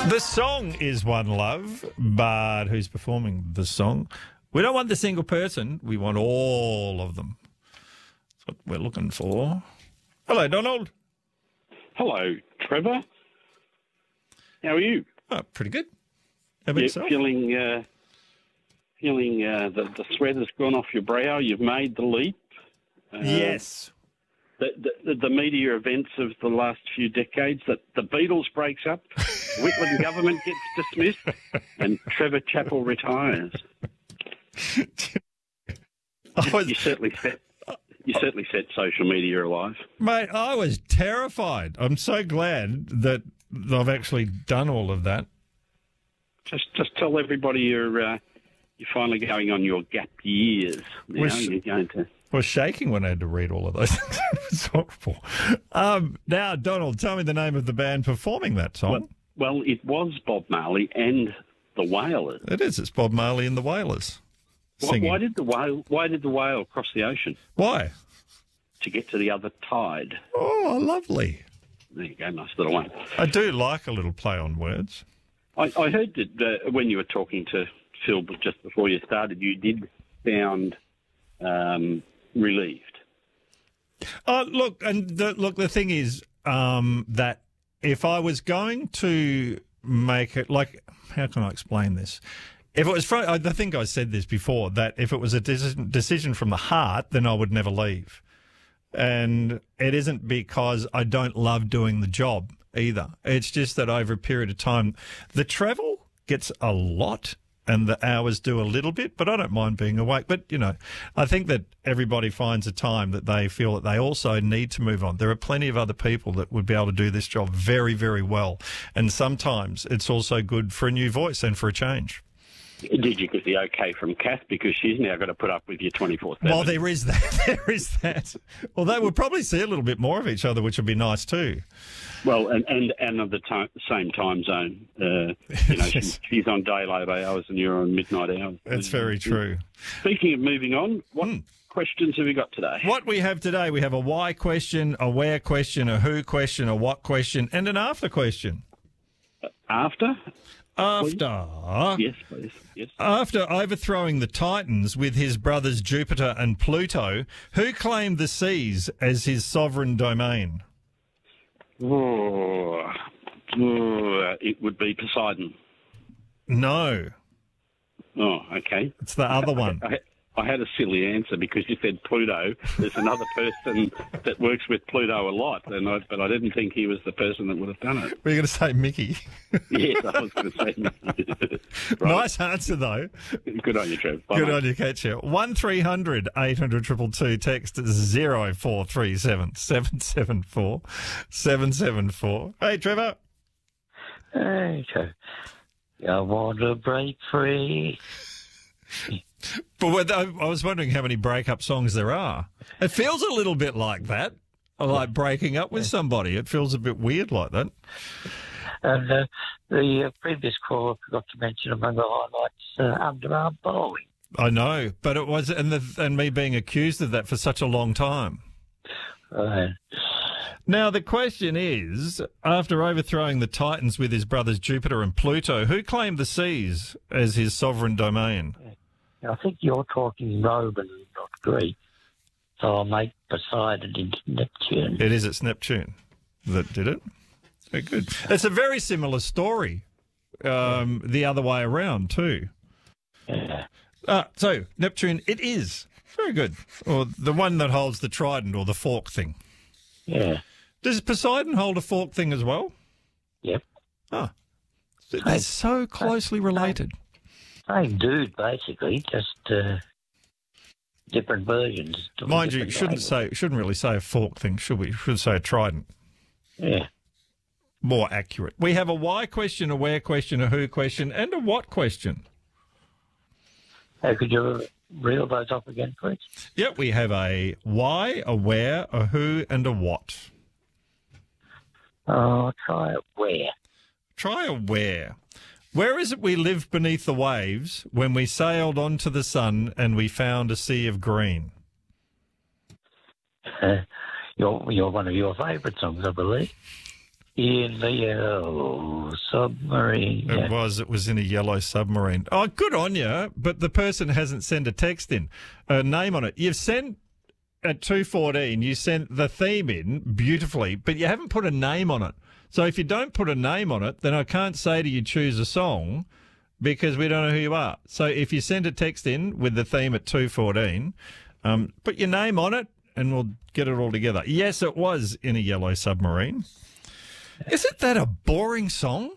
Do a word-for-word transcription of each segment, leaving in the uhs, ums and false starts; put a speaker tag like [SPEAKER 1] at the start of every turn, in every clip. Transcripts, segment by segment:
[SPEAKER 1] The song is One Love, but who's performing the song? We don't want the single person. We want all of them. That's what we're looking for. Hello, Donald.
[SPEAKER 2] Hello, Trevor. How are you?
[SPEAKER 1] Oh, pretty good. How about
[SPEAKER 2] You're
[SPEAKER 1] yourself?
[SPEAKER 2] feeling, uh, feeling uh, the, the sweat has gone off your brow. You've made the leap. Uh,
[SPEAKER 1] Yes.
[SPEAKER 2] The, the, the media events of the last few decades, that the Beatles breaks up, Whitlam government gets dismissed, and Trevor Chappell retires.
[SPEAKER 1] I was,
[SPEAKER 2] You certainly set, you certainly set social media alive.
[SPEAKER 1] mate, I was terrified. I'm so glad that I've actually done all of that.
[SPEAKER 2] Just, just tell everybody you're, uh, you're finally going on your gap years. Now
[SPEAKER 1] Was-
[SPEAKER 2] you're going to.
[SPEAKER 1] I was shaking when I had to read all of those things. It was horrible. Um, now, Donald, tell me the name of the band performing that song.
[SPEAKER 2] Well, well, it was Bob Marley and the Wailers.
[SPEAKER 1] It is. It's Bob Marley and the Wailers
[SPEAKER 2] Why,
[SPEAKER 1] singing.
[SPEAKER 2] why did the whale? Why did the whale cross the ocean
[SPEAKER 1] Why?
[SPEAKER 2] to get to the other tide?
[SPEAKER 1] Oh, lovely.
[SPEAKER 2] There you go, nice little one.
[SPEAKER 1] I do like a little play on words.
[SPEAKER 2] I, I heard that uh, when you were talking to Phil just before you started, you did sound um, relieved.
[SPEAKER 1] Uh, look, and the, look, the thing is um, that if I was going to make it, like, how can I explain this? If it was, from, I think I said this before, that if it was a decision, decision from the heart, then I would never leave. And it isn't because I don't love doing the job either. It's just that over a period of time, the travel gets a lot and the hours do a little bit, but I don't mind being awake. But, you know, I think that everybody finds a time that they feel that they also need to move on. There are plenty of other people that would be able to do this job very, very well. And sometimes it's also good for a new voice and for a change.
[SPEAKER 2] Did you get the okay from Kath, because she's now got to put up with you twenty-four seven?
[SPEAKER 1] Well, there is that. There is that. Although we'll probably see a little bit more of each other, which would be nice too.
[SPEAKER 2] Well, and and, and of the time, same time zone. Uh, you know,
[SPEAKER 1] Yes.
[SPEAKER 2] she's, she's on daylight hours and you're on midnight hours.
[SPEAKER 1] That's very true.
[SPEAKER 2] Speaking of moving on, what
[SPEAKER 1] Hmm.
[SPEAKER 2] questions have we got today?
[SPEAKER 1] What we have today, we have a why question, a where question, a who question, a what question, and an after question.
[SPEAKER 2] After?
[SPEAKER 1] After.
[SPEAKER 2] Yes, please. Yes.
[SPEAKER 1] After overthrowing the Titans with his brothers Jupiter and Pluto, who claimed the seas as his sovereign domain?
[SPEAKER 2] Oh, oh, it would be Poseidon.
[SPEAKER 1] No,
[SPEAKER 2] Oh, okay.
[SPEAKER 1] it's the other one.
[SPEAKER 2] I, I had a silly answer because you said Pluto. There's another person that works with Pluto a lot, and I, but I didn't think he was the person that would have done it.
[SPEAKER 1] We're going to say Mickey.
[SPEAKER 2] Yes, I was going to say. Right.
[SPEAKER 1] Nice answer, though.
[SPEAKER 2] Good on you, Trev. Bye,
[SPEAKER 1] Good
[SPEAKER 2] mate.
[SPEAKER 1] on you, Catcher. one three hundred eight hundred two two two, text zero four three seven seven seven four seven seven four. Hey, Trevor.
[SPEAKER 3] Hey, so you want to break free?
[SPEAKER 1] But with- I I was wondering how many breakup songs there are. It feels a little bit like that, like breaking up with somebody. It feels a bit weird like that.
[SPEAKER 3] And uh, the uh, previous caller forgot to mention among the highlights uh, underarm bowling.
[SPEAKER 1] I know, but it was, and the, and me being accused of that for such a long time.
[SPEAKER 3] Uh,
[SPEAKER 1] Now, the question is, after overthrowing the Titans with his brothers Jupiter and Pluto, who claimed the seas as his sovereign domain?
[SPEAKER 3] I think you're talking Roman, not Greek. So I'll make Poseidon into Neptune.
[SPEAKER 1] It is, it's Neptune that did it. Very good. It's a very similar story, um, the other way around too.
[SPEAKER 3] Yeah.
[SPEAKER 1] Ah, so, Neptune, it is. Very good. Or the one that holds the trident or the fork thing.
[SPEAKER 3] Yeah.
[SPEAKER 1] Does Poseidon hold a fork thing as well?
[SPEAKER 3] Yep.
[SPEAKER 1] Ah, they're so closely related.
[SPEAKER 3] Same dude, basically, just uh, different versions.
[SPEAKER 1] Mind you,
[SPEAKER 3] different
[SPEAKER 1] shouldn't
[SPEAKER 3] language.
[SPEAKER 1] say shouldn't really say a fork thing, should we? Should say a trident.
[SPEAKER 3] Yeah.
[SPEAKER 1] More accurate. We have a why question, a where question, a who question, and a what question.
[SPEAKER 3] Hey, could you reel those up again, please?
[SPEAKER 1] Yep, we have a why, a where, a who, and a what.
[SPEAKER 3] Oh, try it where?
[SPEAKER 1] Try a where. Where is it we lived beneath the waves when we sailed onto the sun and we found a sea of green?
[SPEAKER 3] Uh, you're, you're one of your favourite songs, I believe. In the yellow submarine.
[SPEAKER 1] It
[SPEAKER 3] Yeah.
[SPEAKER 1] was. It was in a yellow submarine. Oh, good on you. But the person hasn't sent a text in, a name on it. You've sent at two fourteen, you sent the theme in beautifully, but you haven't put a name on it. So if you don't put a name on it, then I can't say to you choose a song because we don't know who you are. So if you send a text in with the theme at two fourteen, um, put your name on it and we'll get it all together. Yes, it was in a yellow submarine. Isn't that a boring song?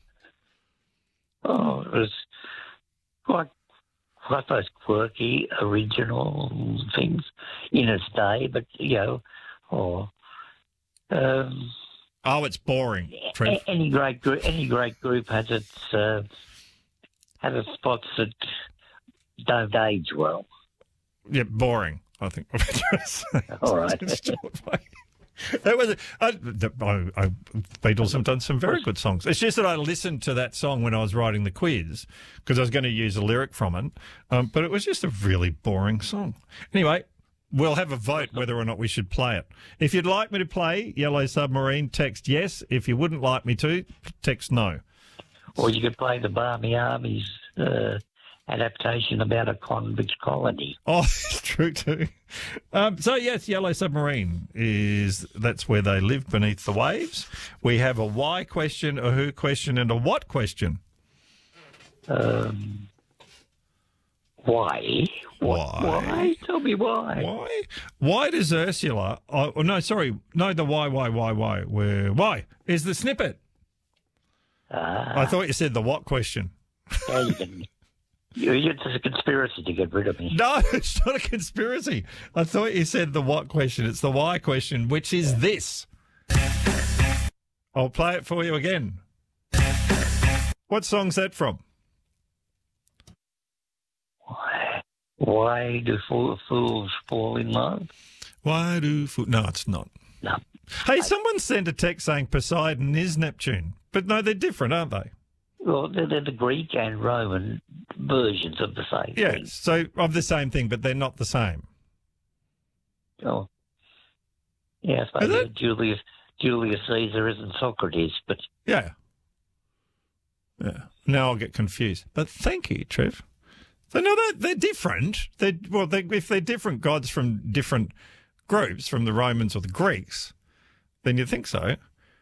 [SPEAKER 3] Oh, it was quite, quite those quirky, original things in its day, but, you know, or... Um,
[SPEAKER 1] Oh, it's boring, Trev.
[SPEAKER 3] a- any great group, any great group has its uh, has its spots that don't age well.
[SPEAKER 1] Yeah, boring, I think.
[SPEAKER 3] All right.
[SPEAKER 1] That was I, the, I, I, Beatles have done some very good songs. It's just that I listened to that song when I was writing the quiz because I was going to use a lyric from it, um, but it was just a really boring song. Anyway, we'll have a vote whether or not we should play it. If you'd like me to play Yellow Submarine, text yes. If you wouldn't like me to, text no.
[SPEAKER 3] Or you could play the Barmy Army's uh, adaptation about a convict colony.
[SPEAKER 1] Oh, it's true too. Um, so yes, Yellow Submarine is that's where they live beneath the waves. We have a why question, a who question, and a what question.
[SPEAKER 3] Um, why?
[SPEAKER 1] Why?
[SPEAKER 3] Why? Tell me why.
[SPEAKER 1] Why? Why does Ursula? Oh, oh, no, sorry, no. The why, why, why, why? Where? Why is the snippet?
[SPEAKER 3] Ah,
[SPEAKER 1] I thought you said the what question.
[SPEAKER 3] yeah, you can, you, it's a conspiracy to get rid of me.
[SPEAKER 1] No, it's not a conspiracy. I thought you said the what question. It's the why question, which is this. I'll play it for you again. What song's that from?
[SPEAKER 3] Why? Why do fool, fools fall in love?
[SPEAKER 1] Why do fo- No, it's not.
[SPEAKER 3] No.
[SPEAKER 1] Hey, someone sent a text saying Poseidon is Neptune. But no, they're different, aren't they?
[SPEAKER 3] Well, they're, they're the Greek and Roman versions of the same
[SPEAKER 1] Yes,
[SPEAKER 3] thing.
[SPEAKER 1] so of the same thing, but they're not the same.
[SPEAKER 3] Oh. Yeah, I
[SPEAKER 1] Is
[SPEAKER 3] suppose
[SPEAKER 1] it?
[SPEAKER 3] Julius, Julius Caesar isn't Socrates, but
[SPEAKER 1] Yeah. Yeah. Now I'll get confused. But thank you, Trev. So no, they're, they're different. They're, well, they, if they're different gods from different groups, from the Romans or the Greeks, then you'd think so.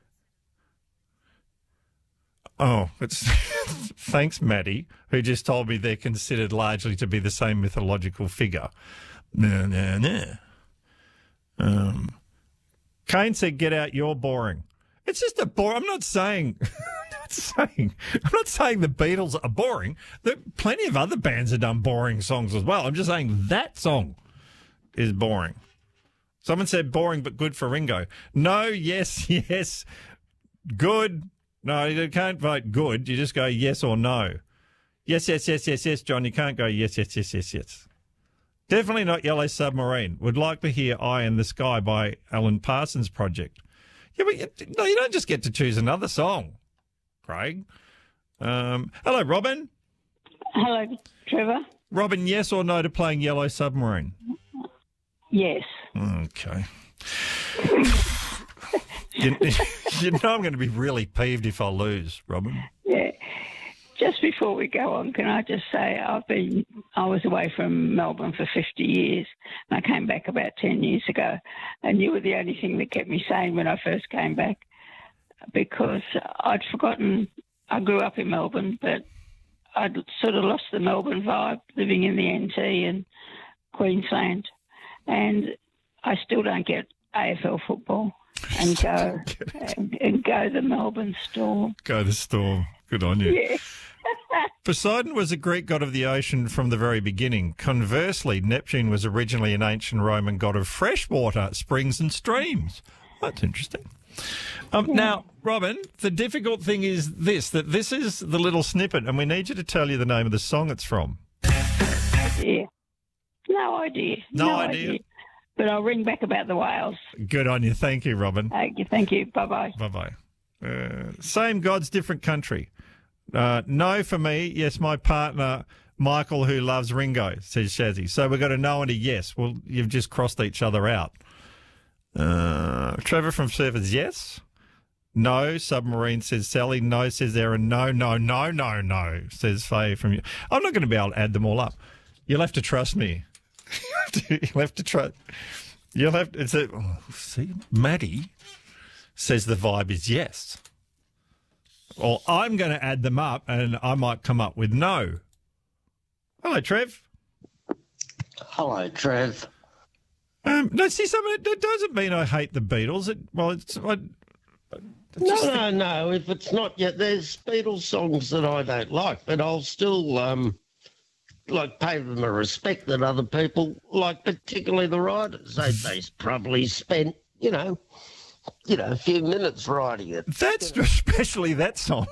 [SPEAKER 1] Oh, it's thanks, Maddie, who just told me they're considered largely to be the same mythological figure. No, no, no. Um, Kane said, "Get out, you're boring." It's just a bore. I'm not saying. I'm not saying. I'm not saying the Beatles are boring. There plenty of other bands have done boring songs as well. I'm just saying that song is boring. Someone said boring but good for Ringo. No, yes, yes, good. No, you can't vote good. You just go yes or no. Yes, yes, yes, yes, yes, John. You can't go yes, yes, yes, yes, yes. Definitely not Yellow Submarine. Would like to hear Eye in the Sky by Alan Parsons Project. Yeah, but you, no, you don't just get to choose another song, Craig. Um, hello, Robin.
[SPEAKER 4] Hello, Trevor.
[SPEAKER 1] Robin, yes or no to playing Yellow Submarine?
[SPEAKER 4] Yes.
[SPEAKER 1] Okay. you, you know I'm going to be really peeved if I lose, Robin.
[SPEAKER 4] Yeah. Just before we go on, can I just say I've been I was away from Melbourne for fifty years, and I came back about ten years ago, and you were the only thing that kept me sane when I first came back, because I'd forgotten I grew up in Melbourne, but I'd sort of lost the Melbourne vibe living in the N T and Queensland, and I still don't get A F L football and go and, and go the Melbourne Storm.
[SPEAKER 1] Go the Storm. Good on you.
[SPEAKER 4] Yeah.
[SPEAKER 1] Poseidon was a Greek god of the ocean from the very beginning. Conversely, Neptune was originally an ancient Roman god of fresh water, springs and streams. That's interesting. Um,
[SPEAKER 4] Yeah.
[SPEAKER 1] Now, Robin, the difficult thing is this, that this is the little snippet, and we need you to tell you the name of the song it's from.
[SPEAKER 4] Yeah. No idea.
[SPEAKER 1] No idea.
[SPEAKER 4] But I'll ring back about the whales.
[SPEAKER 1] Good on you. Thank you, Robin.
[SPEAKER 4] Thank you. Thank you. Bye-bye.
[SPEAKER 1] Bye-bye. Uh, same gods, different country. Uh, no for me. Yes, my partner, Michael, who loves Ringo, says Shazzy. So we've got a no and a yes. Well, you've just crossed each other out. Uh, Trevor from Surfers, yes. No, Submarine, says Sally. No, says Aaron. No, no, no, no, no, says Faye from you. I'm not going to be able to add them all up. You'll have to trust me. You'll have to trust. You'll have to. It's a, oh, see, Maddie says the vibe is yes. Or I'm going to add them up and I might come up with no. Hello, Trev.
[SPEAKER 5] Hello, Trev.
[SPEAKER 1] Um, no, see, some of it, it doesn't mean I hate the Beatles. It, well, it's... I,
[SPEAKER 5] No, no, no. If it's not yet, there's Beatles songs that I don't like, but I'll still um, like pay them a respect that other people like, particularly the writers. They they probably spent, you know, you know, a few minutes writing it.
[SPEAKER 1] That's especially that song.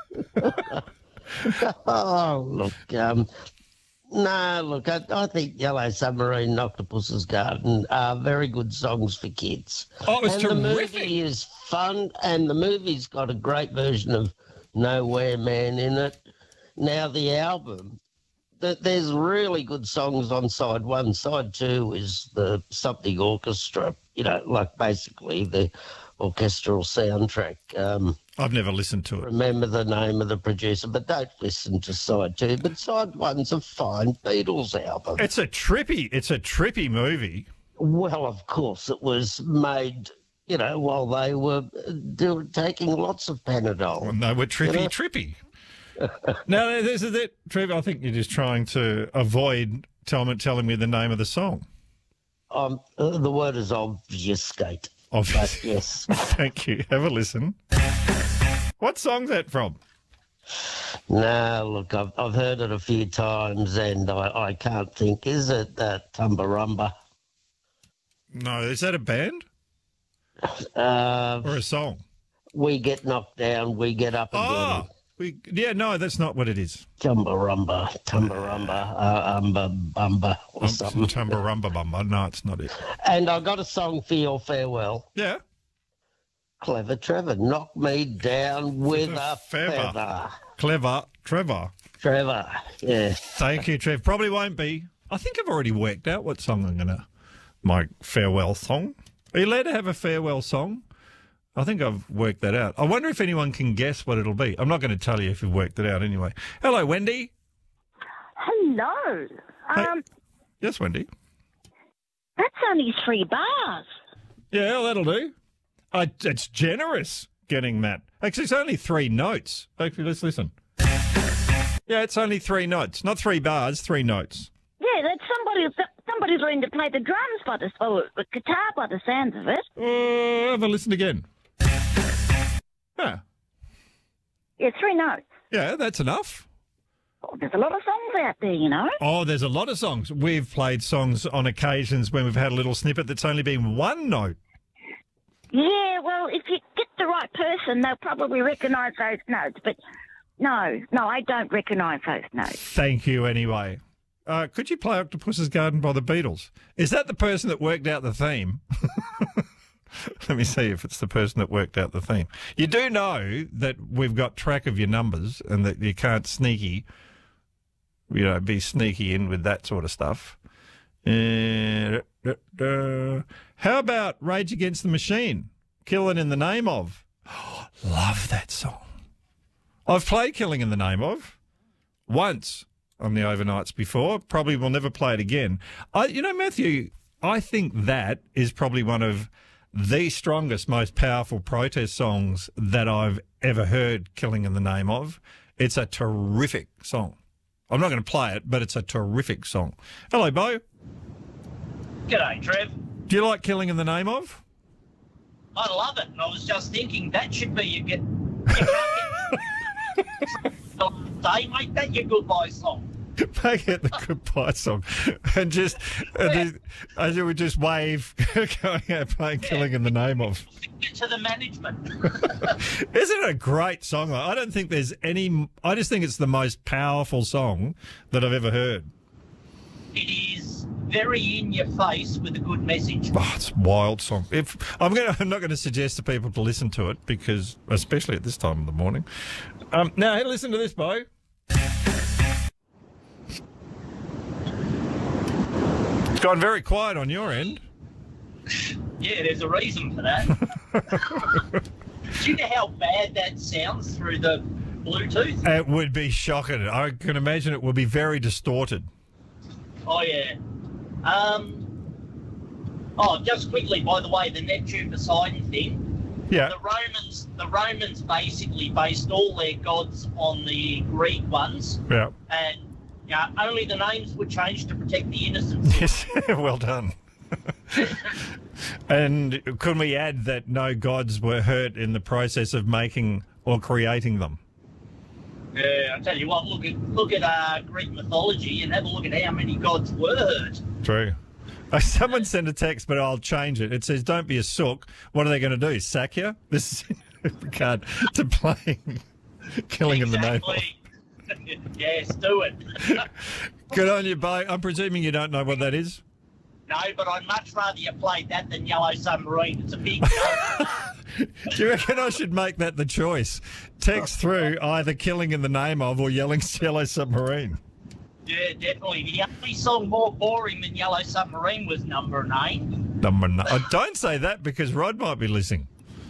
[SPEAKER 5] Oh, look, um, no, look, I, I think Yellow Submarine and Octopus's Garden are very good songs for kids.
[SPEAKER 1] Oh, it was
[SPEAKER 5] and
[SPEAKER 1] terrific.
[SPEAKER 5] The movie is fun, and the movie's got a great version of Nowhere Man in it. Now, the album, th- there's really good songs on side one. Side two is the Something Orchestra, you know, like basically the orchestral soundtrack. Um,
[SPEAKER 1] I've never listened to it.
[SPEAKER 5] Remember the name of the producer, but don't listen to side two. But side one's a fine Beatles album.
[SPEAKER 1] It's a trippy, it's a trippy movie.
[SPEAKER 5] Well, of course, it was made, you know, while they were do, taking lots of Panadol.
[SPEAKER 1] Well, no, we're trippy,
[SPEAKER 5] You know?
[SPEAKER 1] trippy. No, this is it, Trev. I think you're just trying to avoid tell me, telling me the name of the song.
[SPEAKER 5] Um, uh, the word is obfuscate.
[SPEAKER 1] Obvious.
[SPEAKER 5] But yes.
[SPEAKER 1] Thank you. Have a listen. What song's that from?
[SPEAKER 5] No, look, I've, I've heard it a few times and I, I can't think. Is it uh, Tumbarumba?
[SPEAKER 1] No, is that a band
[SPEAKER 5] Uh,
[SPEAKER 1] or a song?
[SPEAKER 5] we get knocked down, we get up again.
[SPEAKER 1] Oh, we, yeah, no, that's not what it is.
[SPEAKER 5] Tumbarumba, Tumbarumba, uh, Umba Bumba or
[SPEAKER 1] Um,
[SPEAKER 5] something.
[SPEAKER 1] Tumbarumba Bumba. No, it's not it.
[SPEAKER 5] And I got a song for your farewell.
[SPEAKER 1] Yeah.
[SPEAKER 5] Clever Trevor, knock me down with
[SPEAKER 1] With a
[SPEAKER 5] a
[SPEAKER 1] feather.
[SPEAKER 5] feather.
[SPEAKER 1] Clever. Trevor.
[SPEAKER 5] Trevor, yeah.
[SPEAKER 1] Thank you, Trev. Probably won't be. I think I've already worked out what song I'm going to... My farewell song. Are you allowed to have a farewell song? I think I've worked that out. I wonder if anyone can guess what it'll be. I'm not going to tell you if you've worked it out anyway. Hello, Wendy.
[SPEAKER 6] Hello.
[SPEAKER 1] Hey.
[SPEAKER 6] Um,
[SPEAKER 1] Yes, Wendy.
[SPEAKER 6] that's only three bars.
[SPEAKER 1] Yeah, well, that'll do. I, it's generous getting that. Actually, it's only three notes. Actually, let's listen. Yeah, it's only three notes. Not three bars, three notes.
[SPEAKER 6] Yeah, that's somebody. Somebody's learned to play the drums by the or the guitar by the sounds of it.
[SPEAKER 1] Uh, have a listen again. Yeah,
[SPEAKER 6] Yeah, three notes.
[SPEAKER 1] yeah, that's enough.
[SPEAKER 6] Oh, there's a lot of songs out there, you know.
[SPEAKER 1] Oh, there's a lot of songs. We've played songs on occasions when we've had a little snippet that's only been one note.
[SPEAKER 6] Yeah, well, if you get the right person, they'll probably recognise those notes. But no, no, I don't recognise those notes.
[SPEAKER 1] Thank you anyway. Uh, could you play Octopus's Garden by the Beatles? Is that the person that worked out the theme? Let me see if it's the person that worked out the theme. You do know that we've got track of your numbers and that you can't sneaky, you know, be sneaky in with that sort of stuff. Uh, da, da. How about Rage Against the Machine? Killing in the Name of. Oh, love that song. I've played Killing in the Name of once on the overnights before. Probably will never play it again. I, you know, Matthew, I think that is probably one of the strongest, most powerful protest songs that I've ever heard, Killing in the Name of. It's a terrific song. I'm not going to play it, but it's a terrific song. Hello, Bo.
[SPEAKER 7] G'day, Trev.
[SPEAKER 1] Do you like Killing in the Name of?
[SPEAKER 7] I love it, and I was just thinking that should be your get. You can't get day, mate. That your goodbye song.
[SPEAKER 1] Make it the goodbye song, and just and then, as you would just wave, going out playing Killing in the Name of.
[SPEAKER 7] Get to the management.
[SPEAKER 1] Isn't it a great song? I don't think there's any. I just think it's the most powerful song that I've ever heard.
[SPEAKER 7] It is very in your face with a good message.
[SPEAKER 1] Oh, it's a wild song. If I'm going, I'm not going to suggest to people to listen to it because, especially at this time of the morning. Um, now, hey, listen to this, Bo. It's gone very quiet on your end.
[SPEAKER 7] Yeah, there's a reason for that. Do you know how bad that sounds through the Bluetooth?
[SPEAKER 1] It would be shocking. I can imagine it would be very distorted.
[SPEAKER 7] Oh, yeah. Um. Oh, just quickly, by the way, the Neptune Poseidon thing.
[SPEAKER 1] Yeah.
[SPEAKER 7] The Romans, the Romans basically based all their gods on the Greek ones,
[SPEAKER 1] Yeah.
[SPEAKER 7] and yeah, only the names were changed to protect the innocents.
[SPEAKER 1] Yes. Well done. And could we add that no gods were hurt in the process of making or creating them?
[SPEAKER 7] Yeah, I tell you what, look at look at uh, Greek mythology and have a look at how many gods were hurt.
[SPEAKER 1] True. Uh, Someone sent a text, but I'll change it. It says, "Don't be a sook." What are they going to do? Sack you? This is in regard to playing, killing in the name of.
[SPEAKER 7] Exactly. Yes, do it.
[SPEAKER 1] Good on you, Bo. I'm presuming you don't know what that is.
[SPEAKER 7] No, but I'd much rather you played that than Yellow Submarine. It's a big no.
[SPEAKER 1] Do you reckon I should make that the choice? Text through either "killing in the name of" or "yelling Yellow Submarine."
[SPEAKER 7] Yeah, definitely. The only song more boring than Yellow Submarine was Number Nine.
[SPEAKER 1] Number nine. Oh, don't say that because Rod might be listening.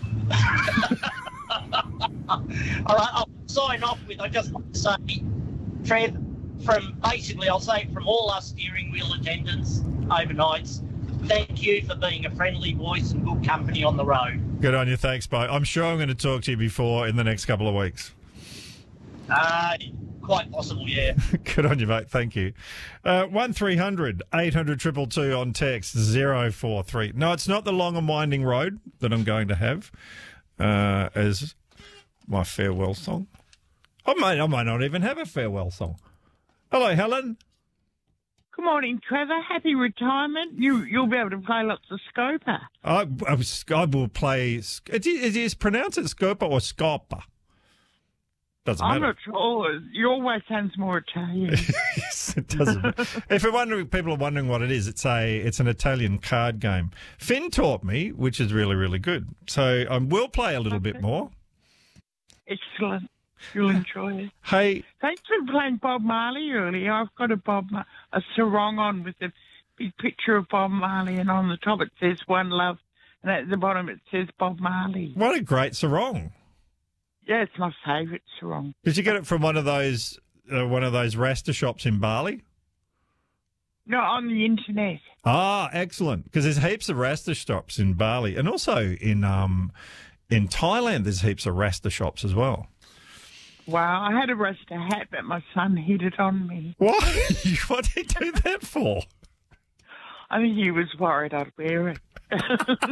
[SPEAKER 7] All right, I'll sign off with, I just want to say, Trev, from basically, I'll say from all us steering wheel attendants overnights, thank you for being a friendly voice and good company on the road.
[SPEAKER 1] Good on you. Thanks, Bo. I'm sure I'm going to talk to you before in the next couple of weeks.
[SPEAKER 7] Uh, quite possible, yeah.
[SPEAKER 1] Good on you, mate. Thank you. Uh, one three hundred eight hundred two two two on text zero four three. No, it's not the long and winding road that I'm going to have uh, as my farewell song. I might, I might not even have a farewell song. Hello, Helen.
[SPEAKER 8] Good morning, Trevor. Happy retirement. You, you'll be able to play lots of Scopa.
[SPEAKER 1] I, I, was- I will play. Is it, is it pronounce it Scopa or Scopa? Doesn't
[SPEAKER 8] I'm
[SPEAKER 1] matter.
[SPEAKER 8] not sure. Your always sounds more Italian.
[SPEAKER 1] Yes, it doesn't. If you're wondering, people are wondering what it is. It's a, it's an Italian card game. Finn taught me, which is really, really good. So I will play a little
[SPEAKER 8] Okay.
[SPEAKER 1] bit more.
[SPEAKER 8] Excellent. You'll enjoy it.
[SPEAKER 1] Hey,
[SPEAKER 8] Thanks for playing Bob Marley earlier. I've got a Bob Mar- a sarong on with a big picture of Bob Marley, and on the top it says "One Love," and at the bottom it says Bob Marley.
[SPEAKER 1] what a great sarong!
[SPEAKER 8] Yeah, it's my favourite sarong.
[SPEAKER 1] Did you get it from one of those, uh, one of those Rasta shops in Bali?
[SPEAKER 8] No, on the internet.
[SPEAKER 1] Ah, excellent. Because there's heaps of Rasta shops in Bali, and also in um, in Thailand. There's heaps of Rasta shops as well.
[SPEAKER 8] Wow, I had a Rasta hat, but my son hid it on me.
[SPEAKER 1] Why? What did he do that for?
[SPEAKER 8] I think he was worried I'd wear it.